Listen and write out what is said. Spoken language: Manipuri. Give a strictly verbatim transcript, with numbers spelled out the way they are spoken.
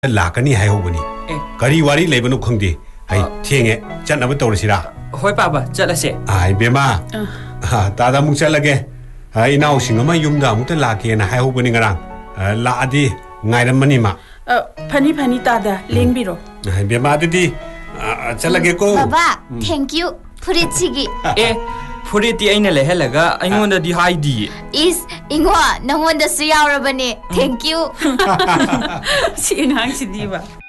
Lakani hai hobani kari wari lebanu khangdi hai thenge chatnaba tawrasira hoi baba chatlase ai bema ha tada muk chatlage ha inaw singama yumda mukta lake na hai hobani ngarang la adi ngairamani ma phani phani tada lengbiro ai bema adi chatlage ko baba thank you furichigi e Furiti aina lehelaga aingonda di haidi is ingwa nangonda su yaurabane thank you si ngang si diba